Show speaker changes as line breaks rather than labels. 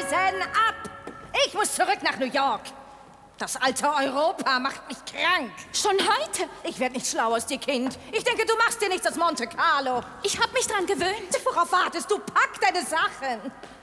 Reisen ab! Ich muss zurück nach New York. Das alte Europa macht mich krank.
Schon heute?
Ich werde nicht schlau aus dir, Kind. Ich denke, du machst dir nichts aus Monte Carlo.
Ich habe mich dran gewöhnt.
Worauf wartest du? Pack deine Sachen.